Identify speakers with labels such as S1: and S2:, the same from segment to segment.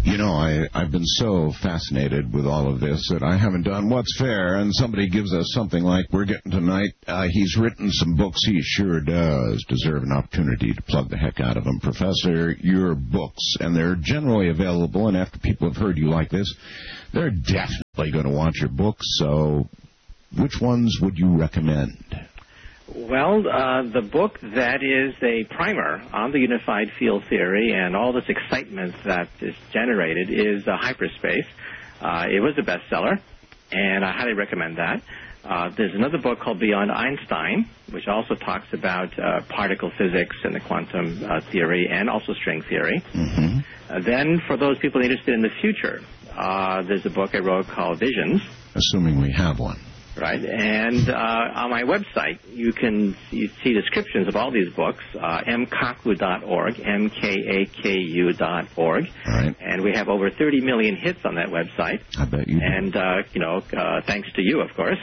S1: You know, I've been so fascinated with all of this that I haven't done What's Fair, and somebody gives us something like we're getting tonight. He's written some books. He sure does deserve an opportunity to plug the heck out of them. Professor, your books, and they're generally available, and after people have heard you like this, they're definitely going to want your books, so which ones would you recommend?
S2: Well, the book that is a primer on the unified field theory and all this excitement that is generated is Hyperspace. It was a bestseller, and I highly recommend that. There's another book called Beyond Einstein, which also talks about particle physics and the quantum theory and also string theory.
S1: Mm-hmm.
S2: Then for those people interested in the future, there's a book I wrote called Visions.
S1: Assuming we have one.
S2: Right, and on my website, you see descriptions of all these books, mkaku.org, mkaku.org.
S1: Right.
S2: And we have over 30 million hits on that website.
S1: I bet you do.
S2: And, thanks to you, of course.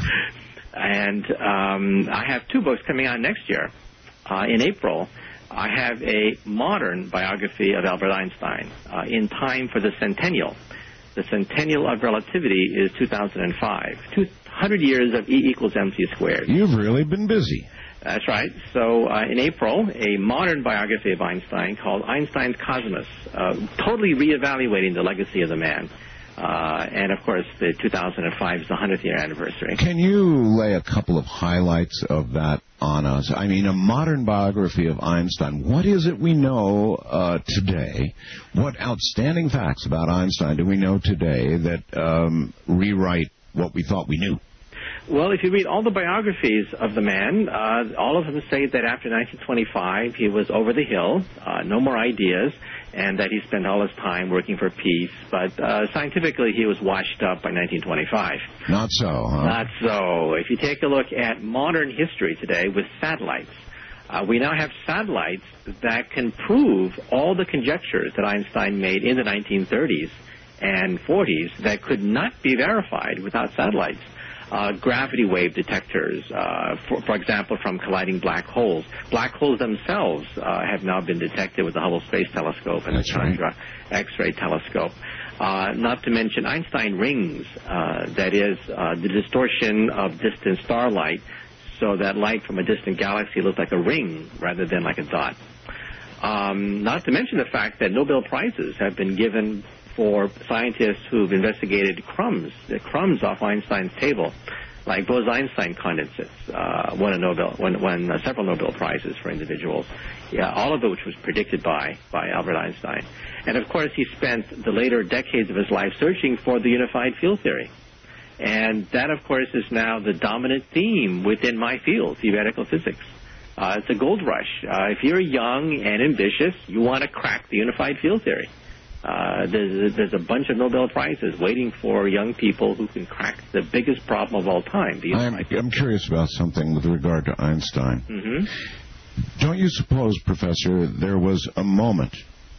S2: And I have 2 books coming out next year. In April, I have a modern biography of Albert Einstein, in time for the centennial. The centennial of relativity is 2005. 200 years of E equals mc squared.
S1: You've really been busy.
S2: That's right. So in April, a modern biography of Einstein called Einstein's Cosmos, totally reevaluating the legacy of the man. And, of course, the 2005 is the 100th year anniversary.
S1: Can you lay a couple of highlights of that on us? I mean, a modern biography of Einstein. What is it we know today? What outstanding facts about Einstein do we know today that rewrite what we thought we knew?
S2: Well, if you read all the biographies of the man, all of them say that after 1925 he was over the hill, no more ideas, and that he spent all his time working for peace. But scientifically, he was washed up by 1925.
S1: Not so, huh?
S2: Not so. If you take a look at modern history today with satellites, we now have satellites that can prove all the conjectures that Einstein made in the 1930s and 40s that could not be verified without satellites. Gravity wave detectors, for example, from colliding black holes. Black holes themselves have now been detected with the Hubble Space Telescope and the Chandra X-ray telescope. Not to mention Einstein rings, that is, the distortion of distant starlight, so that light from a distant galaxy looks like a ring rather than like a dot. Not to mention the fact that Nobel Prizes have been given for scientists who've investigated the crumbs off Einstein's table, like Bose-Einstein condensates, won several Nobel Prizes for individuals, all of which was predicted by Albert Einstein. And, of course, he spent the later decades of his life searching for the unified field theory. And that, of course, is now the dominant theme within my field, theoretical physics. It's a gold rush. If you're young and ambitious, you want to crack the unified field theory. There's a bunch of Nobel Prizes waiting for young people who can crack the biggest problem of all time.
S1: I'm curious about something with regard to Einstein.
S2: Mm-hmm.
S1: Don't you suppose, Professor, there was a moment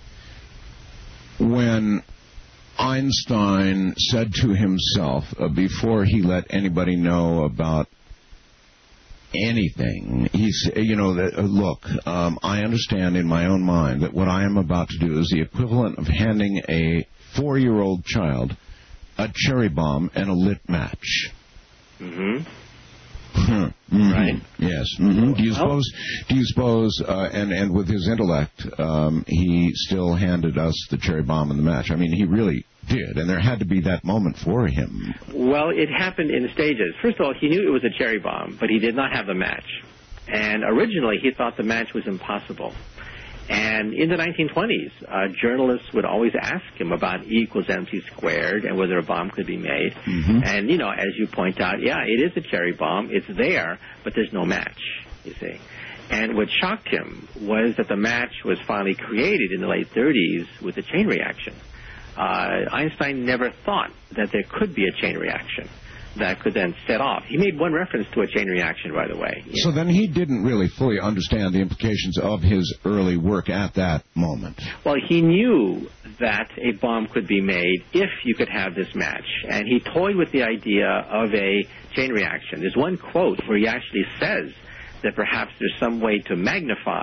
S1: when Einstein said to himself, before he let anybody know about anything, look, I understand in my own mind that what I am about to do is the equivalent of handing a 4-year-old child a cherry bomb and a lit match.
S2: Mm-hmm.
S1: Mm-hmm.
S2: Right.
S1: Yes. Mm-hmm. Do you suppose, and with his intellect, he still handed us the cherry bomb and the match? I mean, he really did, and there had to be that moment for him.
S2: Well, it happened in stages. First of all, he knew it was a cherry bomb, but he did not have the match. And originally, he thought the match was impossible. And in the 1920s, journalists would always ask him about E equals mc squared and whether a bomb could be made.
S1: Mm-hmm.
S2: And, as you point out, yeah, it is a cherry bomb. It's there, but there's no match, you see. And what shocked him was that the match was finally created in the late 30s with a chain reaction. Einstein never thought that there could be a chain reaction that could then set off. He made one reference to a chain reaction, by the way.
S1: So then he didn't really fully understand the implications of his early work at that moment.
S2: Well, he knew that a bomb could be made if you could have this match, and he toyed with the idea of a chain reaction. There's one quote where he actually says that perhaps there's some way to magnify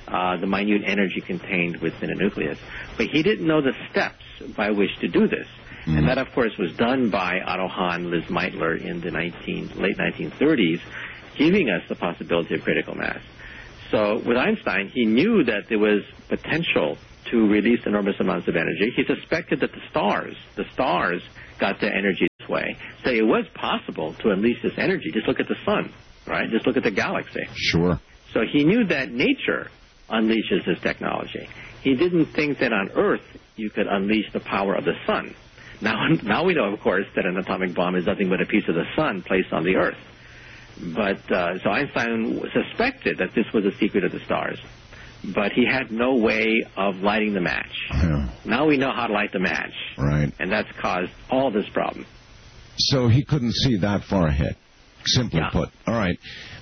S2: the minute energy contained within a nucleus. But he didn't know the steps by which to do this. Mm-hmm. And that, of course, was done by Otto Hahn, Liz Meitner in the late 1930s, giving us the possibility of critical mass. So with Einstein, he knew that there was potential to release enormous amounts of energy. He suspected that the stars got their energy this way. So it was possible to unleash this energy. Just look at the sun, right? Just look at the galaxy.
S1: Sure.
S2: So he knew that nature unleashes this technology. He didn't think that on Earth you could unleash the power of the sun. Now we know, of course, that an atomic bomb is nothing but a piece of the sun placed on the Earth. But so Einstein suspected that this was a secret of the stars. But he had no way of lighting the match.
S1: Yeah.
S2: Now we know how to light the match.
S1: Right.
S2: And that's caused all this problem.
S1: So he couldn't see that far ahead, simply put. All right.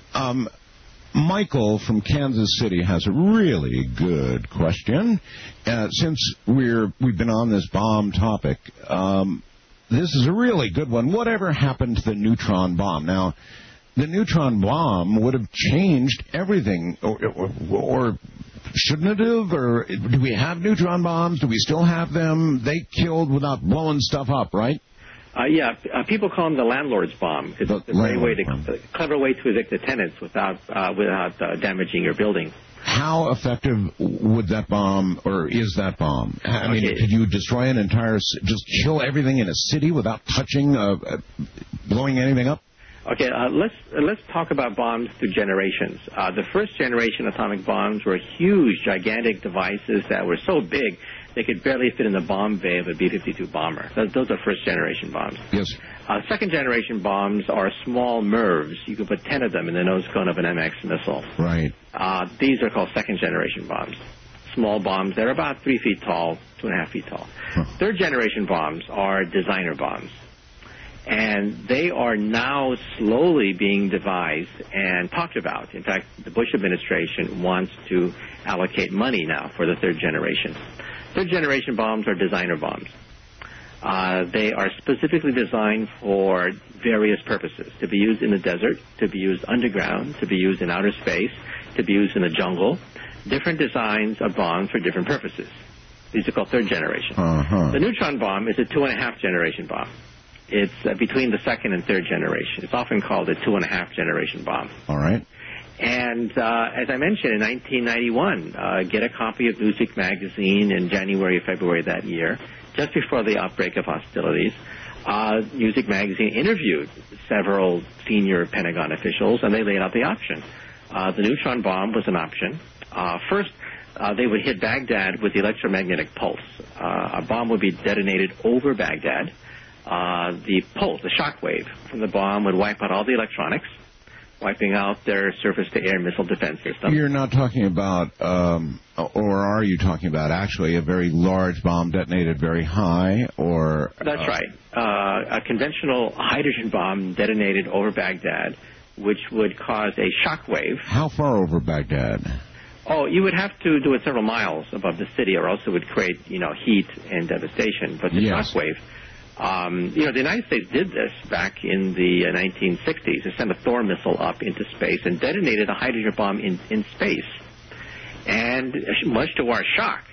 S1: Michael from Kansas City has a really good question. Since we've been on this bomb topic, this is a really good one. Whatever happened to the neutron bomb? Now, the neutron bomb would have changed everything, or shouldn't it have? Or do we have neutron bombs? Do we still have them? They killed without blowing stuff up, right?
S2: People call them the landlord's bomb because it's a clever way to evict the tenants without damaging your building.
S1: How effective would that bomb, or is that bomb? I mean, could you destroy an entire, just kill everything in a city without touching, blowing anything up?
S2: Okay, let's talk about bombs through generations. The first generation atomic bombs were huge, gigantic devices that were so big they could barely fit in the bomb bay of a B-52 bomber. Those are first generation bombs.
S1: Yes.
S2: Second generation bombs are small MIRVs. You could put 10 of them in the nose cone of an MX missile.
S1: Right.
S2: These are called second generation bombs. Small bombs. They're about 3 feet tall, 2.5 feet tall. Huh. Third generation bombs are designer bombs. And they are now slowly being devised and talked about. In fact, the Bush administration wants to allocate money now for the third generation. Third generation bombs are designer bombs. They are specifically designed for various purposes, to be used in the desert, to be used underground, to be used in outer space, to be used in the jungle. Different designs of bombs for different purposes. These are called third generation. The neutron bomb is a 2.5 generation bomb. It's between the second and third generation. It's often called a 2.5 generation bomb.
S1: All right.
S2: And as I mentioned, in 1991, get a copy of Newsweek magazine in January or February of that year, just before the outbreak of hostilities. Newsweek magazine interviewed several senior Pentagon officials, and they laid out the option. The neutron bomb was an option. First, they would hit Baghdad with the electromagnetic pulse. A bomb would be detonated over Baghdad. The pulse, the shock wave from the bomb would wipe out all the electronics, wiping out their surface-to-air missile defense system.
S1: You're not talking about, or are you talking about actually a very large bomb detonated very high, or...
S2: That's right. A conventional hydrogen bomb detonated over Baghdad, which would cause a shock wave.
S1: How far over Baghdad?
S2: Oh, you would have to do it several miles above the city, or else it would create, heat and devastation. But the shock wave... the United States did this back in the 1960s. They sent a Thor missile up into space and detonated a hydrogen bomb in space. And much to our shock,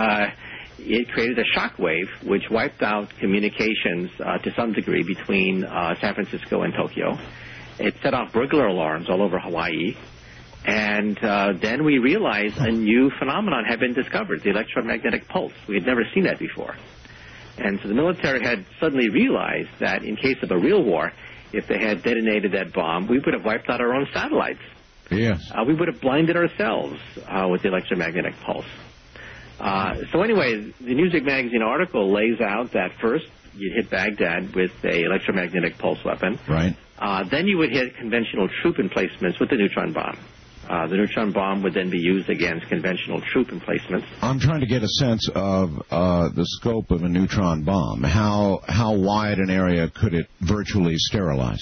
S2: it created a shock wave which wiped out communications to some degree between San Francisco and Tokyo. It set off burglar alarms all over Hawaii. And then we realized a new phenomenon had been discovered, the electromagnetic pulse. We had never seen that before. And so the military had suddenly realized that in case of a real war, if they had detonated that bomb, we would have wiped out our own satellites.
S1: Yes.
S2: We would have blinded ourselves with the electromagnetic pulse. So anyway, the Newsweek magazine article lays out that first you'd hit Baghdad with a electromagnetic pulse weapon.
S1: Right.
S2: Then you would hit conventional troop emplacements with the neutron bomb. The neutron bomb would then be used against conventional troop emplacements. I'm
S1: trying to get a sense of the scope of a neutron bomb. How wide an area could it virtually sterilize?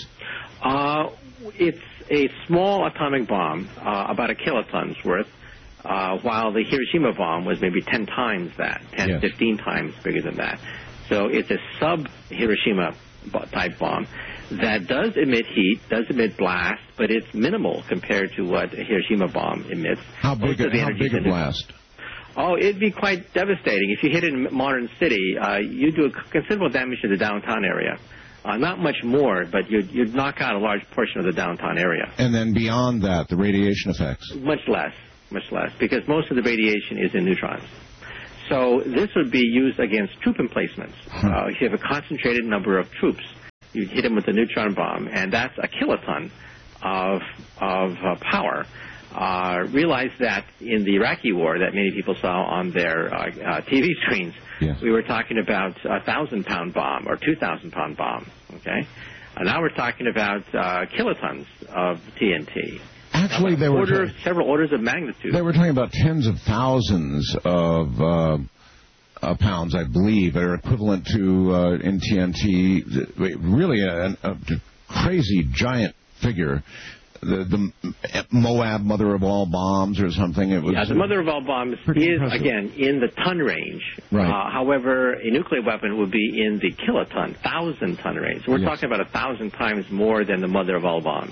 S2: It's a small atomic bomb, about a kiloton's worth, while the Hiroshima bomb was maybe 10 times that, 10, 15 times bigger than that. So it's a sub-Hiroshima type bomb. that does emit heat, does emit blast, but it's minimal compared to what a Hiroshima bomb emits.
S1: How big a blast?
S2: Oh, it'd be quite devastating. If you hit it in a modern city, you do considerable damage to the downtown area. Not much more, but you'd knock out a large portion of the downtown area.
S1: And then beyond that, the radiation effects?
S2: Much less, because most of the radiation is in neutrons. So this would be used against troop emplacements. If you have a concentrated number of troops, you hit them with a neutron bomb, and that's a kiloton of power. Realize that in the Iraqi war that many people saw on their TV screens, yes, we were talking about a 1,000-pound bomb or 2,000-pound bomb. Okay, now we're talking about kilotons of TNT.
S1: Actually, they were
S2: several orders of magnitude.
S1: They were talking about tens of thousands of pounds, I believe, that are equivalent to in TNT. Really, a crazy giant figure. The Moab mother of all bombs or something. It was,
S2: the mother of all bombs is, impressive. Again, in the ton range.
S1: Right.
S2: However, a nuclear weapon would be in the kiloton, 1,000-ton range. So we're talking about 1,000 times more than the mother of all bombs.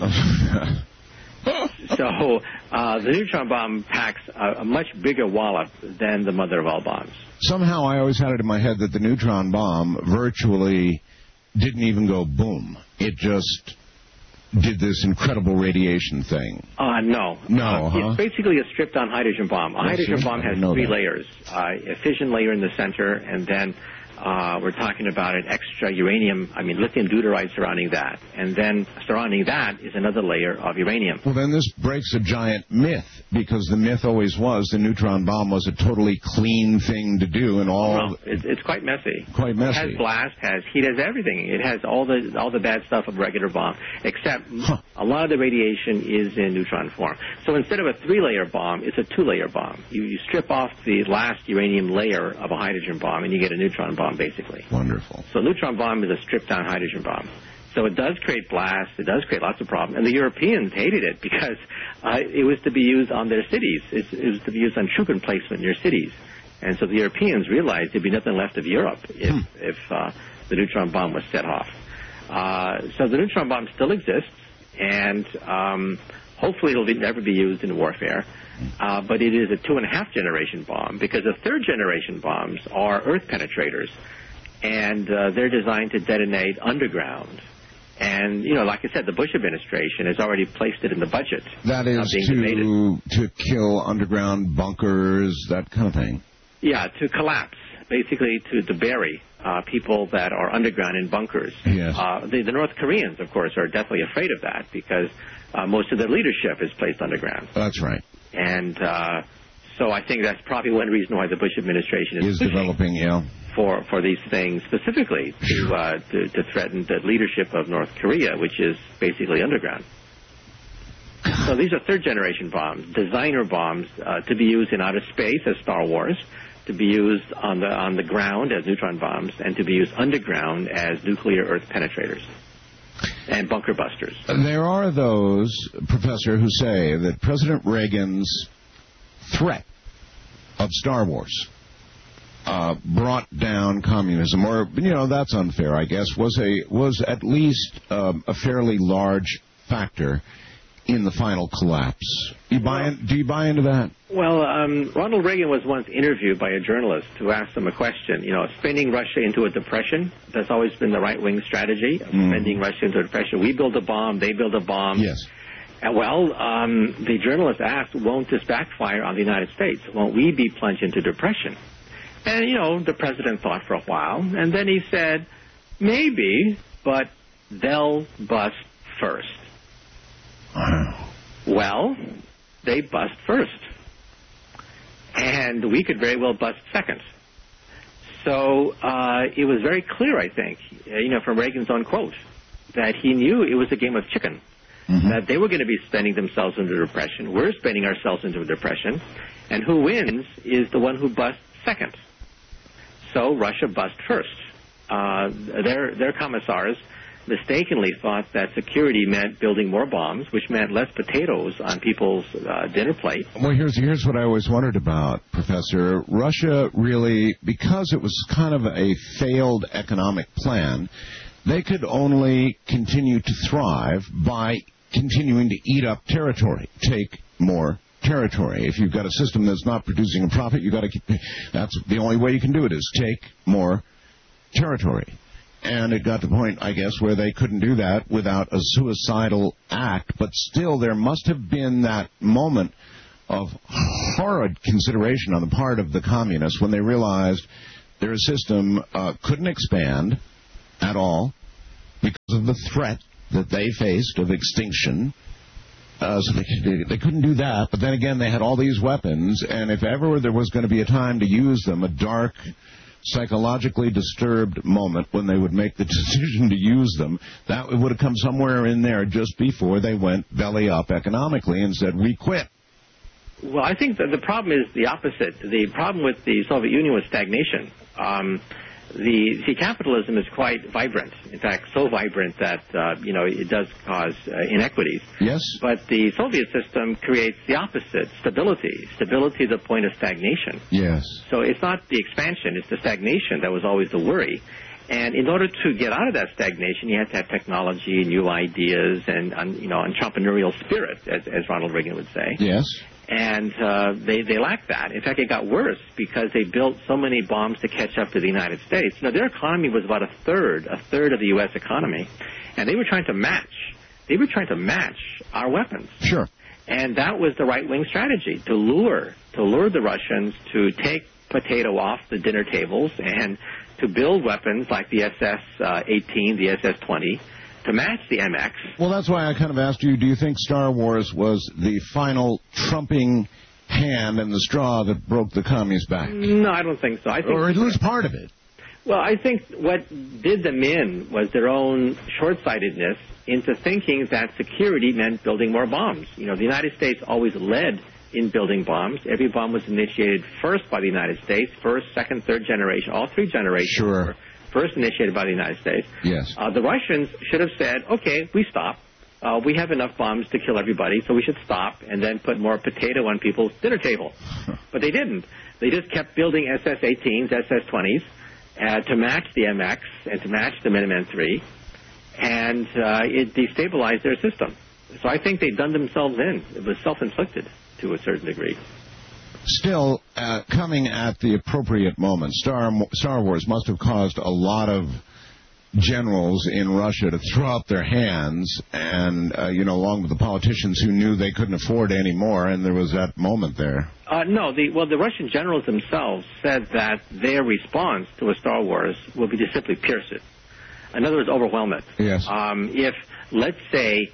S2: So the neutron bomb packs a much bigger wallop than the mother of all bombs.
S1: Somehow I always had it in my head that the neutron bomb virtually didn't even go boom. It just did this incredible radiation thing.
S2: No. It's basically a stripped-down hydrogen bomb. A hydrogen bomb has three layers. A fission layer in the center, and then we're talking about an extra lithium deuteride surrounding that. And then surrounding that is another layer of uranium.
S1: Well, then this breaks a giant myth, because the myth always was the neutron bomb was a totally clean thing to do, and all.
S2: No, it's quite messy.
S1: Quite messy.
S2: It has blast, has heat, has everything. It has all the bad stuff of a regular bomb, except a lot of the radiation is in neutron form. So instead of a 3-layer bomb, it's a 2-layer bomb. You strip off the last uranium layer of a hydrogen bomb, and you get a neutron bomb, basically.
S1: Wonderful.
S2: So a neutron bomb is a stripped-down hydrogen bomb. So it does create blast. It does create lots of problems. And the Europeans hated it because it was to be used on their cities. It was to be used on troop emplacement in their cities. And so the Europeans realized there'd be nothing left of Europe if the neutron bomb was set off. So the neutron bomb still exists, and hopefully it'll never be used in warfare. But it is a 2.5-generation bomb, because the 3rd-generation bombs are Earth penetrators, and they're designed to detonate underground. And, like I said, the Bush administration has already placed it in the budget.
S1: That is to kill underground bunkers, that kind of thing? Yeah,
S2: to collapse, basically to bury people that are underground in bunkers.
S1: Yes.
S2: The North Koreans, of course, are definitely afraid of that, because most of their leadership is placed underground.
S1: That's right.
S2: And so I think that's probably one reason why the Bush administration is
S1: developing,
S2: for these things specifically to threaten the leadership of North Korea, which is basically underground. So these are 3rd-generation bombs, designer bombs to be used in outer space as Star Wars, to be used on the ground as neutron bombs, and to be used underground as nuclear Earth penetrators and bunker busters.
S1: There are those, Professor, who say that President Reagan's threat of Star Wars brought down communism, or that's unfair, I guess, was at least a fairly large factor in the final collapse. Do you buy into that?
S2: Well, Ronald Reagan was once interviewed by a journalist who asked him a question. Spinning Russia into a depression, that's always been the right-wing strategy, spinning Russia into a depression. We build a bomb, they build a bomb.
S1: Yes.
S2: Well, the journalist asked, won't this backfire on the United States? Won't we be plunged into depression? And, the president thought for a while, and then he said, maybe, but they'll bust first. Well, they bust first. And we could very well bust second. So it was very clear, I think, from Reagan's own quote, that he knew it was a game of chicken. Mm-hmm. That they were going to be spending themselves into depression. We're spending ourselves into a depression. And who wins is the one who busts second. So Russia bust first. Their commissars mistakenly thought that security meant building more bombs, which meant less potatoes on people's dinner plate.
S1: Well, here's what I always wondered about, Professor. Russia really, because it was kind of a failed economic plan, they could only continue to thrive by continuing to eat up territory, take more territory. If you've got a system that's not producing a profit, that's the only way you can do it, is take more territory. And it got to the point, I guess, where they couldn't do that without a suicidal act. But still, there must have been that moment of horrid consideration on the part of the communists when they realized their system couldn't expand at all because of the threat that they faced of extinction. So they couldn't do that. But then again, they had all these weapons, and if ever there was going to be a time to use them, a dark, psychologically disturbed moment when they would make the decision to use them, that would have come somewhere in there just before they went belly up economically and said, we quit.
S2: Well, I think that the problem is the opposite. The problem with the Soviet Union was stagnation. Capitalism is quite vibrant. In fact, so vibrant that, it does cause inequities.
S1: Yes.
S2: But the Soviet system creates the opposite, stability. Stability to the point of stagnation.
S1: Yes.
S2: So it's not the expansion, it's the stagnation that was always the worry. And in order to get out of that stagnation, you have to have technology, new ideas, and, entrepreneurial spirit, as Ronald Reagan would say.
S1: Yes.
S2: And they lacked that. In fact, it got worse because they built so many bombs to catch up to the United States. Their economy was about a third of the U.S. economy, and they were trying to match our weapons.
S1: Sure.
S2: And that was the right-wing strategy, to lure the Russians to take potato off the dinner tables and to build weapons like the SS-18, the SS-20, to match the MX.
S1: Well, that's why I kind of asked you, do you think Star Wars was the final trumping hand and the straw that broke the commies' back?
S2: No, I don't think so.
S1: Or at least part of it.
S2: Well, I think what did them in was their own short-sightedness into thinking that security meant building more bombs. The United States always led in building bombs. Every bomb was initiated first by the United States, first, second, third generation, all three generations.
S1: Sure.
S2: Were first initiated by the United States.
S1: Yes.
S2: The Russians should have said, okay, we stop. We have enough bombs to kill everybody, so we should stop and then put more potato on people's dinner table. But they didn't. They just kept building SS-18s, SS-20s to match the MX and to match the Minuteman III, and it destabilized their system. So I think they'd done themselves in. It was self-inflicted to a certain degree.
S1: Still, coming at the appropriate moment, Star Wars must have caused a lot of generals in Russia to throw up their hands, and, along with the politicians who knew they couldn't afford any more, and there was that moment there.
S2: No, the Russian generals themselves said that their response to a Star Wars would be to simply pierce it. In other words, overwhelm it.
S1: Yes.
S2: If, let's say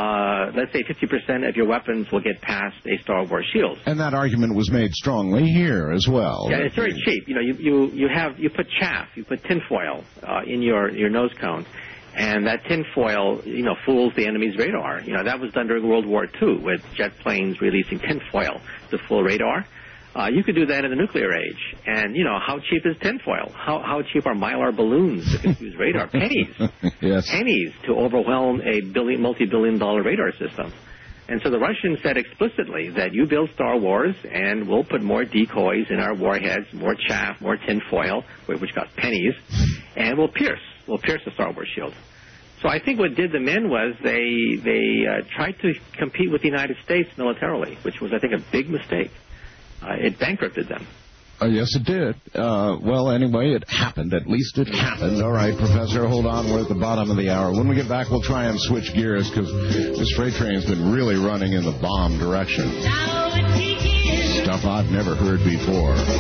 S2: 50% of your weapons will get past a Star Wars shield.
S1: And that argument was made strongly here as well.
S2: Yeah, it's very cheap. You put chaff, you put tinfoil in your nose cone, and that tinfoil, fools the enemy's radar. That was done during World War II with jet planes releasing tinfoil to fool radar. You could do that in the nuclear age. And, how cheap is tinfoil? How cheap are Mylar balloons to confuse radar? Pennies.
S1: Yes.
S2: Pennies to overwhelm a multi-billion-dollar radar system. And so the Russians said explicitly that you build Star Wars and we'll put more decoys in our warheads, more chaff, more tinfoil, which cost pennies, and we'll pierce the Star Wars shield. So I think what did them in was they tried to compete with the United States militarily, which was, I think, a big mistake. It bankrupted them.
S1: Yes, it did. Well, anyway, it happened. At least it happened. All right, Professor, hold on. We're at the bottom of the hour. When we get back, we'll try and switch gears because this freight train's been really running in the bomb direction. Stuff I've never heard before.